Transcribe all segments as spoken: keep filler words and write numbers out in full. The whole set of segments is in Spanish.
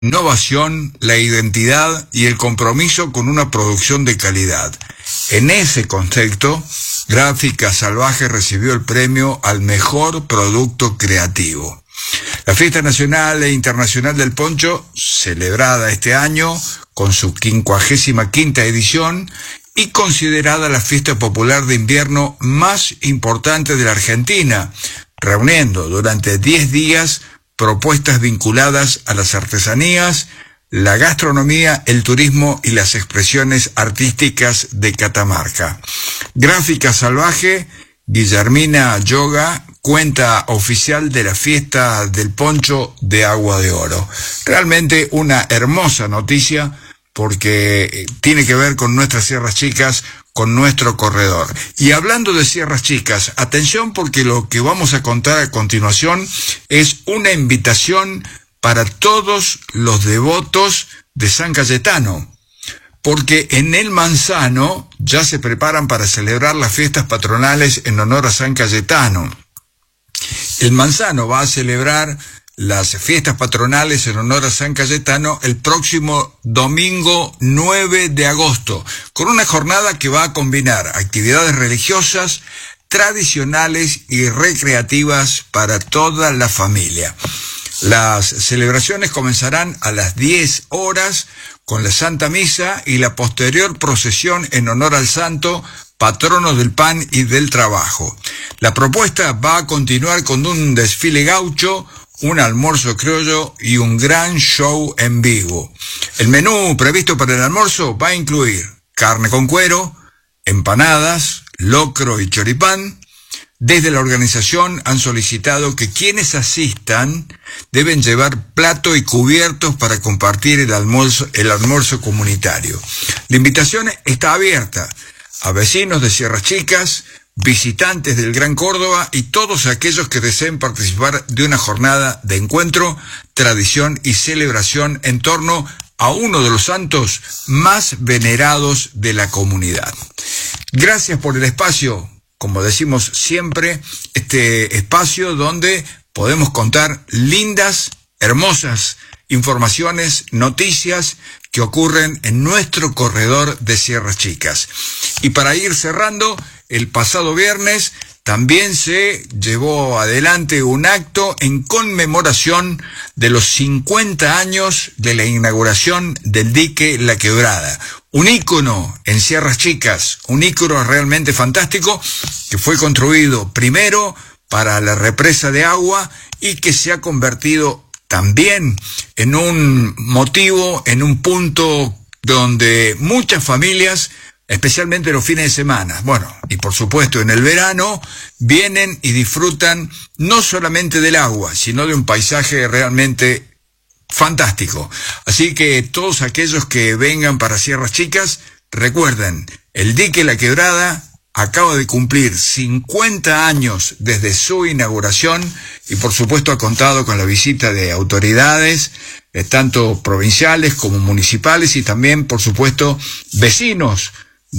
innovación, la identidad y el compromiso con una producción de calidad. En ese contexto, Gráfica Salvaje recibió el premio al mejor producto creativo. La Fiesta Nacional e Internacional del Poncho, celebrada este año con su quincuagésima quinta edición y considerada la fiesta popular de invierno más importante de la Argentina, reuniendo durante diez días propuestas vinculadas a las artesanías, la gastronomía, el turismo y las expresiones artísticas de Catamarca. Gráfica Salvaje, Guillermina Yoga, cuenta oficial de la Fiesta del Poncho de Agua de Oro. Realmente una hermosa noticia porque tiene que ver con nuestras Sierras Chicas, con nuestro corredor. Y hablando de Sierras Chicas, atención porque lo que vamos a contar a continuación es una invitación para todos los devotos de San Cayetano, porque en el Manzano ya se preparan para celebrar las fiestas patronales en honor a San Cayetano. El Manzano va a celebrar las fiestas patronales en honor a San Cayetano el próximo domingo nueve de agosto, con una jornada que va a combinar actividades religiosas, tradicionales y recreativas para toda la familia. Las celebraciones comenzarán a las diez horas con la Santa Misa y la posterior procesión en honor al santo, patrono del pan y del trabajo. La propuesta va a continuar con un desfile gaucho, un almuerzo criollo y un gran show en vivo. El menú previsto para el almuerzo va a incluir carne con cuero, empanadas, locro y choripán. Desde la organización han solicitado que quienes asistan deben llevar plato y cubiertos para compartir el almuerzo, el almuerzo comunitario. La invitación está abierta a vecinos de Sierras Chicas, visitantes del Gran Córdoba y todos aquellos que deseen participar de una jornada de encuentro, tradición y celebración en torno a uno de los santos más venerados de la comunidad. Gracias por el espacio, como decimos siempre, este espacio donde podemos contar lindas, hermosas informaciones, noticias que ocurren en nuestro corredor de Sierras Chicas. Y para ir cerrando, el pasado viernes también se llevó adelante un acto en conmemoración de los cincuenta años de la inauguración del dique La Quebrada. Un ícono en Sierras Chicas, un ícono realmente fantástico que fue construido primero para la represa de agua y que se ha convertido también en un motivo, en un punto donde muchas familias, especialmente los fines de semana, bueno, y por supuesto en el verano, vienen y disfrutan no solamente del agua, sino de un paisaje realmente fantástico. Así que todos aquellos que vengan para Sierras Chicas, recuerden, el dique La Quebrada acaba de cumplir cincuenta años desde su inauguración y por supuesto ha contado con la visita de autoridades, eh, tanto provinciales como municipales y también, por supuesto, vecinos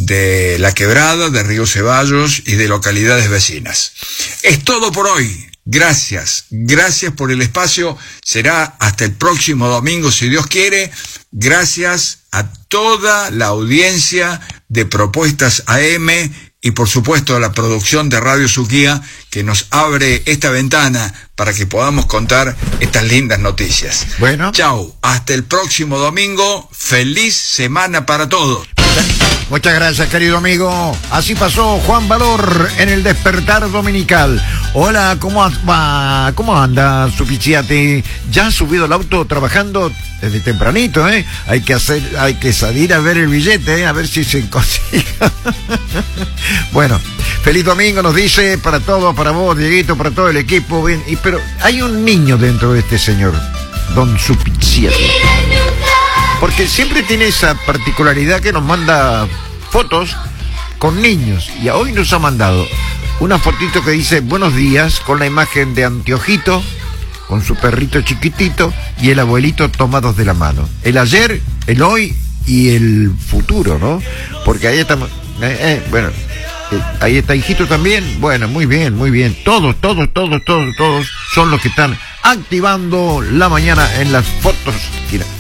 de La Quebrada, de Río Ceballos y de localidades vecinas. Es todo por hoy. Gracias, gracias por el espacio. Será hasta el próximo domingo, si Dios quiere. Gracias a toda la audiencia de Propuestas A M y por supuesto a la producción de Radio Suquía que nos abre esta ventana para que podamos contar estas lindas noticias. Bueno. Chau, hasta el próximo domingo. Feliz semana para todos. Muchas gracias, querido amigo. Así pasó Juan Valor en el Despertar Dominical. Hola, ¿cómo va? ¿Cómo anda, Suficiate? ¿Ya ha subido el auto trabajando desde tempranito, eh? Hay que hacer, hay que salir a ver el billete, eh, a ver si se consigue. Bueno, feliz domingo nos dice para todos, para vos, Dieguito, para todo el equipo. Bien, y pero hay un niño dentro de este señor, don Suficiate. Porque siempre tiene esa particularidad que nos manda fotos con niños. Y hoy nos ha mandado una fotito que dice buenos días, con la imagen de Antiojito, con su perrito chiquitito y el abuelito tomados de la mano. El ayer, el hoy y el futuro, ¿no? Porque ahí estamos, eh, eh, bueno, eh, ahí está hijito también. Bueno, muy bien, muy bien. Todos, todos, todos, todos, todos son los que están activando la mañana en las fotos máquina.